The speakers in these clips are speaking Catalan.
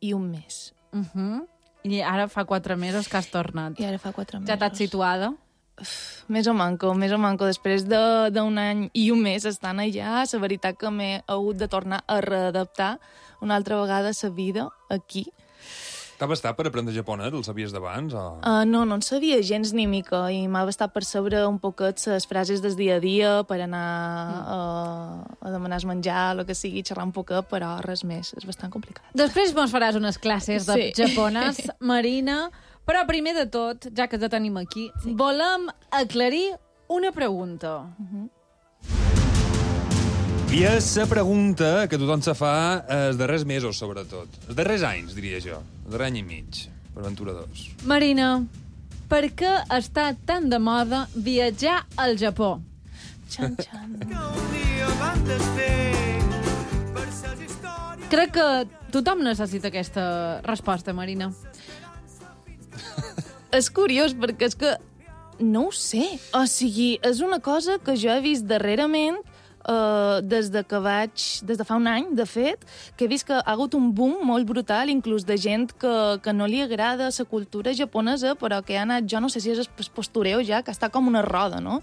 i un mes. I ara fa 4 mesos que has tornat. I ara fa 4 mesos. Ja t'has situada? Més o manco. Després d'un any i un mes estant allà, la veritat que m'he hagut de tornar a readaptar una altra vegada a la vida aquí. T'ha bastat per aprendre japonès? El sabies d'abans? O... No en sabia gens ni mica i m'ha bastat per saber un poquet les frases del dia a dia, per anar a demanar menjar, el que sigui, xerrar un poquet, però res més. És bastant complicat. Després mos faràs unes classes de japonès, Marina, però primer de tot, ja que te tenim aquí, volem aclarir una pregunta. I és la pregunta que tothom se fa els darrers mesos, sobretot. Els darrers anys, diria jo. El darrer any i mig, per Aventura 2. Marina, per què està tan de moda viatjar al Japó? Xan, xan. Crec que tothom necessita aquesta resposta, Marina. És curiós, perquè és que no ho sé. O sigui, és una cosa que jo he vist darrerament des de fa un any, de fet, que he vist que ha hagut un boom molt brutal, inclús de gent que no li agrada la cultura japonesa, però que ha anat, jo no sé si és el postureo ja, que està com una roda, no?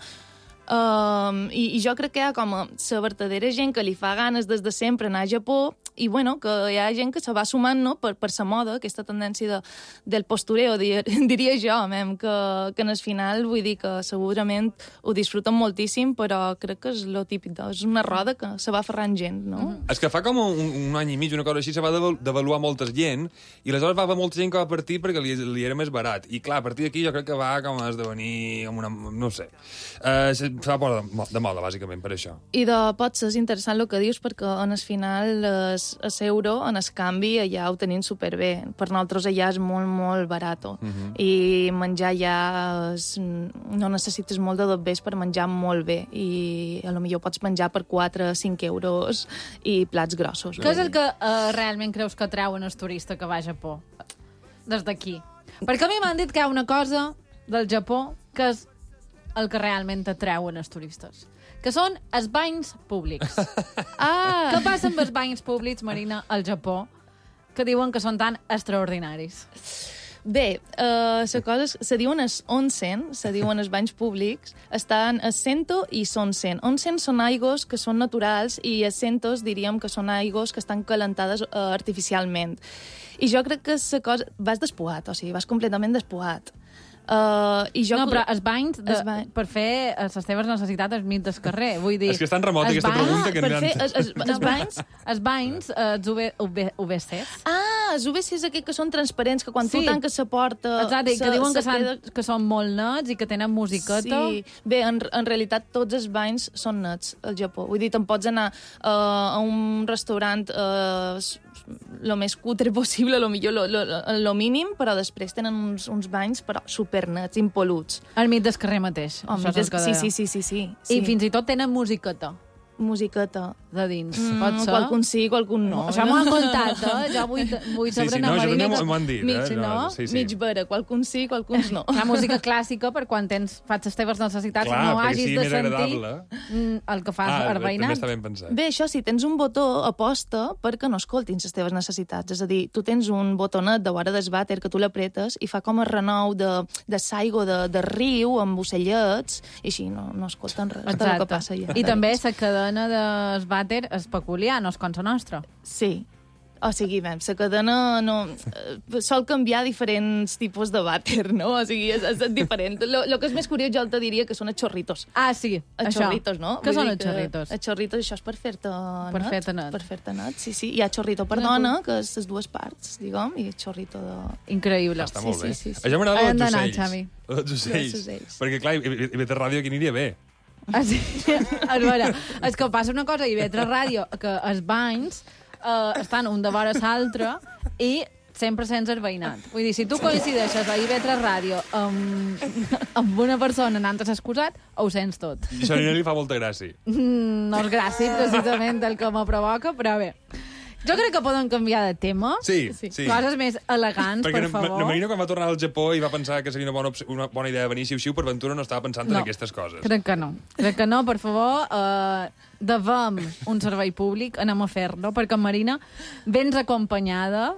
I jo crec que hi ha com la vertadera gent que li fa ganes des de sempre anar a Japó, i bueno, que hi ha gent que se va sumant, no?, per la moda, aquesta tendència del postureo, diria jo, que en el final vull dir que segurament ho disfruten moltíssim, però crec que és lo típic, és una roda que se va ferrant gent, no? És que fa com un any i mig, una cosa així, se va devaluar molta gent, i aleshores va haver molta gent que va partir perquè li era més barat. I clar, a partir d'aquí jo crec que va com a esdevenir com una... no sé. Fa por de moda, bàsicament, per això. I de potser és interessant el que dius, perquè en el final l'euro, en el canvi, allà ho tenim superbé. Per nosaltres allà és molt, molt barat. I menjar allà no necessites molt de dobbers per menjar molt bé. I a lo millor pots menjar per 4 o 5 euros i plats grossos. Què és el que realment creus que atrauen el turista que va a Japó? Des d'aquí. Perquè a mi m'han dit que hi ha una cosa del Japó que és el que realment atrauen els turistes, que són els banys públics. Què passa amb els banys públics, Marina, al Japó, que diuen que són tan extraordinaris? Bé, la cosa se diuen els onsen, se diuen els banys públics, estan a sento i sonsen. Onsen són aigües que són naturals i a sentos diríem que són aigües que estan calentades artificialment. I jo crec que la cosa... Vas despuat, o sigui, vas completament despuat. Però els banys per fer les teves necessitats al mig del carrer, vull dir... És que és tan remota aquesta pregunta que... Els banys, els UVCs. Els UVCs aquells que són transparents, que quan tu tanques la porta... Exacte, que diuen que són molt nets i que tenen musiqueta. Sí, bé, en realitat tots els banys són nets al Japó. Vull dir, te'n pots anar a un restaurant lo més cutre possible, lo mínim, però després tenen uns banys però supernets, impol·luts. Al mig del carrer mateix. Sí. I fins i tot tenen musiqueta. Musiqueta. De dins, pot ser? Qualcun sí, qualcun no. Això m'ho han contat, Jo vull saber una Marina... Sí, m'ho han dit. Mig vera, qualcun sí, qualcuns no. La música clàssica, per quan faig les teves necessitats, no hagis de sentir el que fas al veïnat. També està ben pensat. Bé, això sí, tens un botó aposta perquè no escoltin les teves necessitats. És a dir, tu tens un botonet de vora del vàter que tu l'apretes i fa com a renou de saigo de riu amb ocellets i així no escolten res del que passa allà. I també la cadena del vàter és peculiar, no és com la nostra. Sí. O sigui, la cadena sol canviar diferents tipus de vàter, no? O sigui, és diferent. El que és més curiós jo te diria que són els xorritos. Ah, sí, els xorritos, no? Què són els xorritos? Els xorritos, això és per fer-te net. Per fer-te net. Per fer-te net, sí. Hi ha xorrito per dona, que és les dues parts, diguem, i xorrito de... Increïble. Està molt bé. Sí. Això m'agrada els ocells. Els ocells. Perquè, clar, IB3 Ràdio aquí aniria bé. Ah, sí? A veure, és que passa una cosa a IB3 Ràdio, que els banys estan un de vora l'altre i sempre sense el veïnat. Vull dir, si tu coincideixes a IB3 Ràdio amb una persona anant a l'excusat, ho sents tot. I això no li fa molta gràcia. No és gràcia, precisament, el que me provoca, però bé. Jo crec que poden canviar de tema. Sí. Coses més elegants, per favor. Perquè Marina, quan va tornar al Japó i va pensar que seria una bona idea venir xiu-xiu, per ventura no estava pensant en aquestes coses. Crec que no. Per favor, devem un servei públic, anem a fer-lo, perquè Marina, vens acompanyada